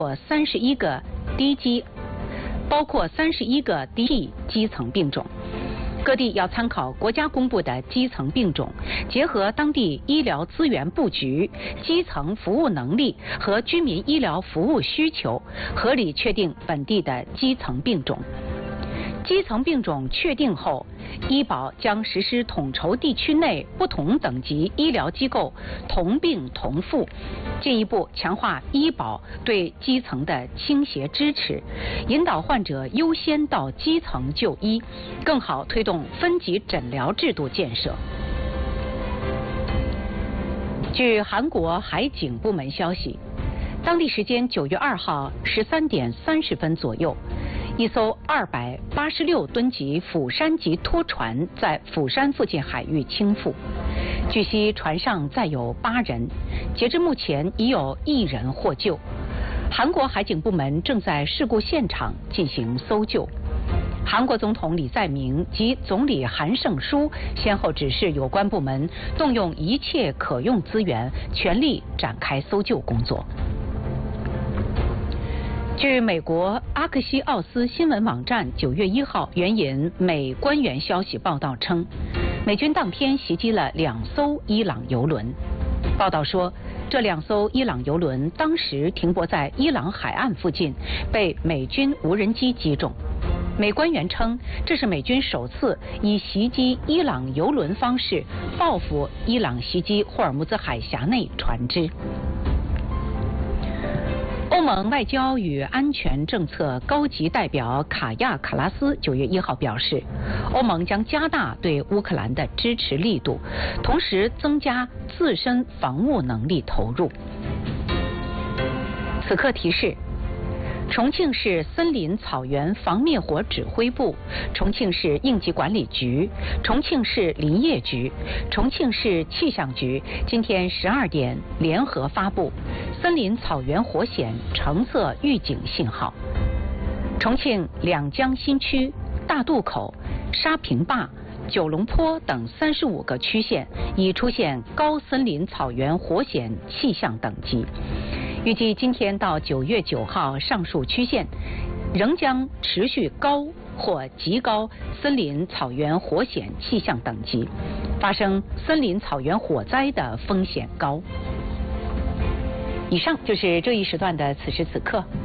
31个低基基层病种。各地要参考国家公布的基层病种，结合当地医疗资源布局、基层服务能力和居民医疗服务需求，合理确定本地的基层病种。基层病种确定后，医保将实施统筹地区内不同等级医疗机构同病同付，进一步强化医保对基层的倾斜支持，引导患者优先到基层就医，更好推动分级诊疗制度建设。据韩国海警部门消息，当地时间9月2号13点30分左右，一艘286吨级釜山级拖船在釜山附近海域倾覆。据悉，船上载有8人，截至目前已有1人获救。韩国海警部门正在事故现场进行搜救。韩国总统李在明及总理韩胜书先后指示有关部门动用一切可用资源，全力展开搜救工作。据美国阿克西奥斯新闻网站9月1号援引美官员消息报道称，美军当天袭击了2艘伊朗油轮。报道说，这2艘伊朗油轮当时停泊在伊朗海岸附近，被美军无人机击中。美官员称，这是美军首次以袭击伊朗油轮方式报复伊朗袭击霍尔木兹海峡内船只。欧盟外交与安全政策高级代表卡亚卡拉斯9月1号表示，欧盟将加大对乌克兰的支持力度，同时增加自身防务能力投入。此刻提示：重庆市森林草原防灭火指挥部、重庆市应急管理局、重庆市林业局、重庆市气象局今天12点联合发布森林草原火险橙色预警信号。重庆两江新区、大渡口、沙坪坝、九龙坡等35个区县已出现高森林草原火险气象等级。预计今天到9月9号，上述区县仍将持续高或极高森林草原火险气象等级，发生森林草原火灾的风险高。以上就是这一时段的此时此刻。